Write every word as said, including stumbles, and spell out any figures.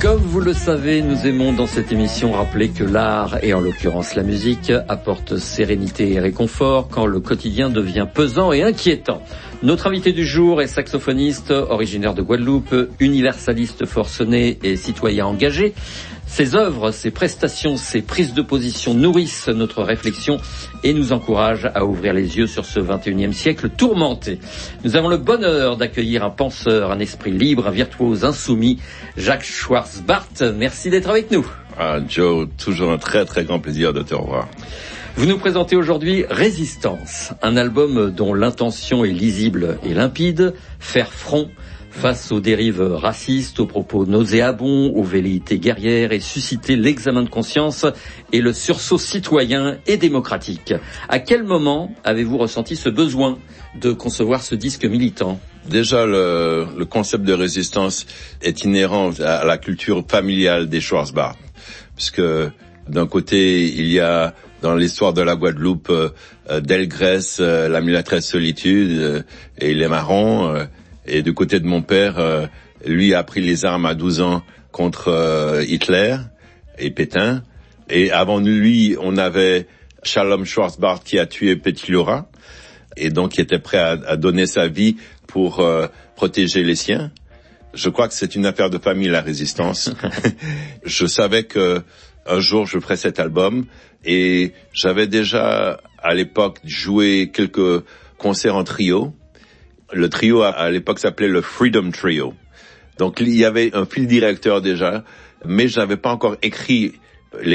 Comme vous le savez, nous aimons dans cette émission rappeler que l'art, et en l'occurrence la musique, apporte sérénité et réconfort quand le quotidien devient pesant et inquiétant. Notre invité du jour est saxophoniste, originaire de Guadeloupe, universaliste forcené et citoyen engagé. Ses œuvres, ses prestations, ses prises de position nourrissent notre réflexion et nous encouragent à ouvrir les yeux sur ce vingt et unième siècle tourmenté. Nous avons le bonheur d'accueillir un penseur, un esprit libre, un virtuose insoumis, Jacques Schwarz-Bart. Merci d'être avec nous. Ah, Joe, toujours un très très grand plaisir de te revoir. Vous nous présentez aujourd'hui Résistance, un album dont l'intention est lisible et limpide, faire front face aux dérives racistes, aux propos nauséabonds, aux velléités guerrières et susciter l'examen de conscience et le sursaut citoyen et démocratique. À quel moment avez-vous ressenti ce besoin de concevoir ce disque militant ? Déjà, le, le concept de résistance est inhérent à la culture familiale des Schwarz-Bart, puisque d'un côté, il y a dans l'histoire de la Guadeloupe euh, Delgrès, euh, la mulâtresse solitude euh, et les marrons. Euh, et du côté de mon père, euh, lui a pris les armes à douze ans contre euh, Hitler et Pétain. Et avant lui, on avait Shalom Schwarz-Bart qui a tué Petit Laura et donc qui était prêt à, à donner sa vie pour euh, protéger les siens. Je crois que c'est une affaire de famille, la résistance. Je savais que un jour je ferais cet album et j'avais déjà à l'époque joué quelques concerts en trio. Le trio à, à l'époque s'appelait le Freedom Trio. Donc il y avait un fil directeur déjà, mais je n'avais pas encore écrit